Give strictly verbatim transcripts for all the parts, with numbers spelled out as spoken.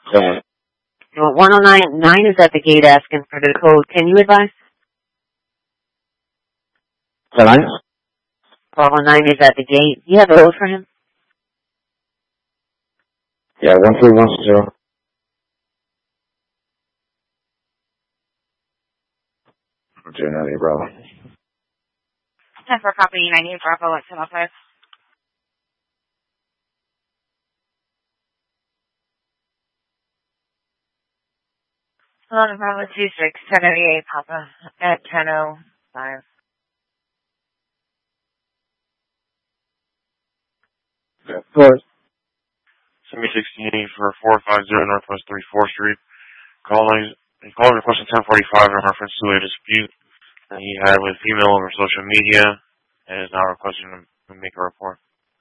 Seven. Well, one oh nine nine is at the gate asking for the code. Can you advise? Seven. twelve oh nine is at the gate. You have a code for him? Yeah, one three one zero. Two ninety, Bravo. ten for copy, ninety Bravo, at ten oh five. eleven Bravo two six, ten eighty-eight Papa, at ten oh five. Yeah, four. Semi sixteen for four five zero Northwest thirty-fourth Street. Calling, he called requesting ten forty-five in reference to a dispute that he had with female over social media and is now requesting to make a report.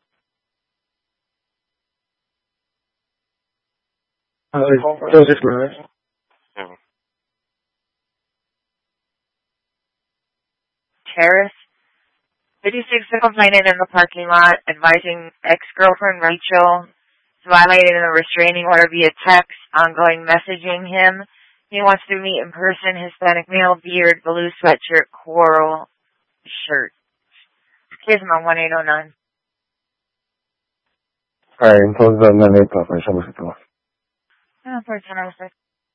Uh, so just right. Yeah. Terrace. fifty-six complaining in the parking lot, advising ex-girlfriend Rachel violated a restraining order via text, ongoing messaging him. He wants to meet in person, Hispanic male, beard, blue sweatshirt, coral shirt. Kisma one eight oh nine. Alright, entonces no hay para pensamos esto. No, person oh six.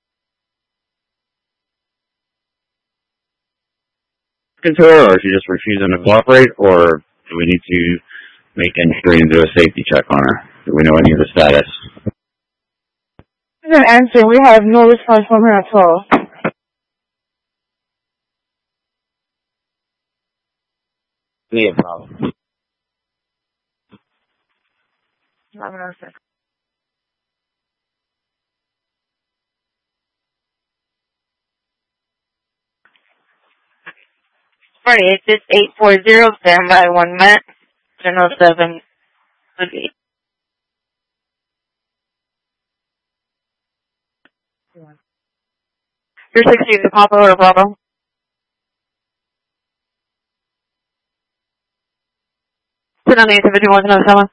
To her, or is she just refusing to cooperate, or do we need to make entry and do a safety check on her? Do we know any of the status? An answer. We have no response from her at all. Yeah, problem. eleven oh six. forty-eight, six eight four zero, standby one minute, ten oh seven. Okay. You're sixteen, the Papa or Bravo? Sit on the eight seven one, ten oh seven.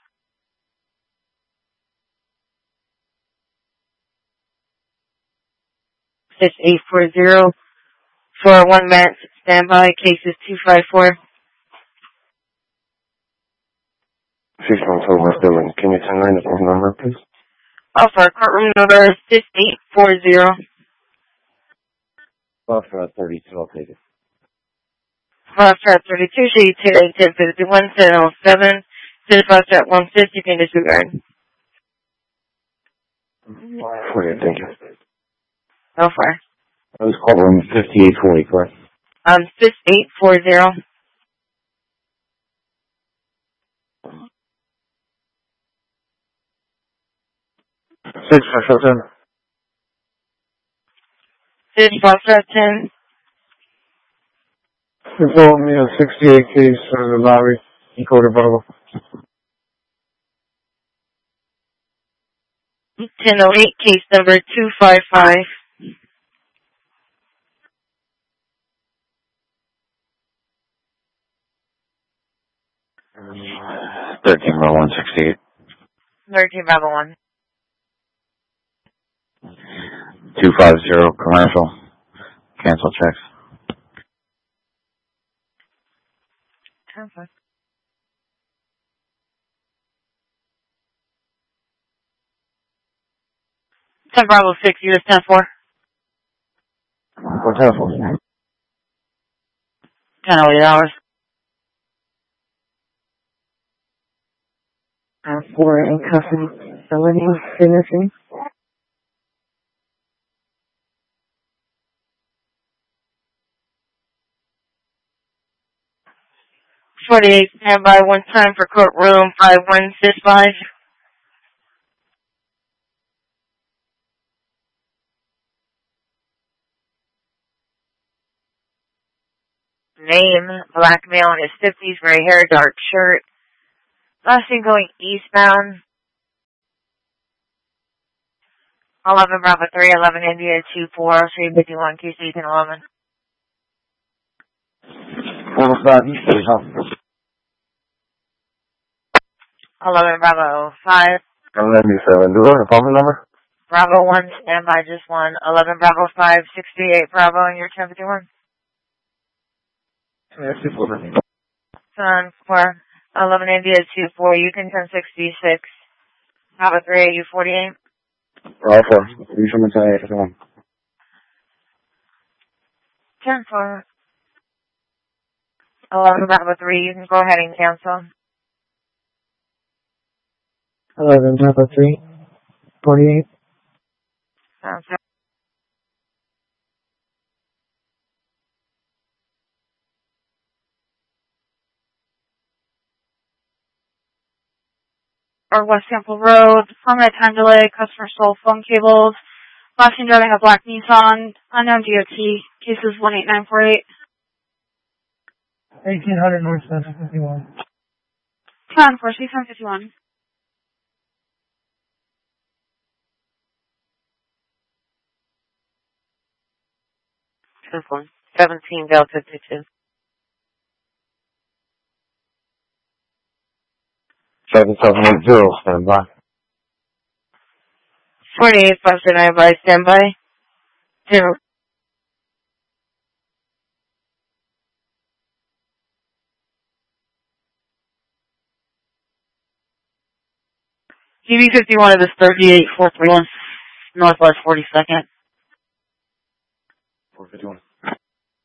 six eight four zero, for one minute, standby, cases two five four. six one four West Dillon. Can you turn the phone number, please? Oh, for courtroom number six eight four zero. Well, for thirty-two, I'll take it. Foxtrot thirty-two, Shady two eight ten fifty-one, ten oh seven. Says Foxtrot one fifty, you can disregard. Okay, thank you. How far? I was called room fifty-eight forty, correct? Um, six eight four zero. Six for ten. Six Foxtrot ten. You told me a sixty-eight case for the lobby in Coda Bravo. ten oh eight, case number two five five. thirteen Bravo one sixty-eight. thirteen Bravo one. two five zero commercial. Cancel checks. Okay. ten Bravo six, U S ten four. What telephone? ten oh eight hours. Uh, for in custody, felony finishing. forty-eight, standby one time for courtroom five one six five. Name, black male in his fifties, gray hair, dark shirt. Last thing going eastbound. eleven Bravo three, eleven India two four, three fifty-one, Q C ten eleven. What was that? eleven Bravo five. eleven seven. Do you have a phone number? Bravo one, standby just one. eleven Bravo five, sixty-eight Bravo, and your ten fifty-one. Sun for eleven India two four, Yukon ten sixty-six. Bravo three, U forty-eight. Bravo four. You from ten fifty-one. ten four. eleven Bravo three, you can go ahead and cancel. eleven Bravo three, forty-eight. Sounds good. Or West Temple Road, permanent time delay, customer stole phone cables. Last seen driving a black Nissan, unknown D O T, cases one eight nine four eight. eighteen hundred North seven fifty-one. ten four six seven fifty-one. Two one. seventeen Delta two two. seven seven eight zero, standby. forty-eight five nine by standby. Zero. D B fifty-one is thirty-eight four three one, Northwest forty-second. four fifty-one.